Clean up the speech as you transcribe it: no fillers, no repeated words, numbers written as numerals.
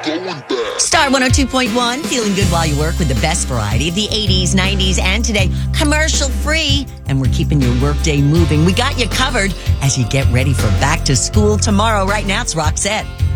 Star 102.1, feeling good while you work with the best variety of the 80s, 90s, and today, commercial free. And we're keeping your workday moving. We got you covered as you get ready for back to school tomorrow. Right now, it's Roxette.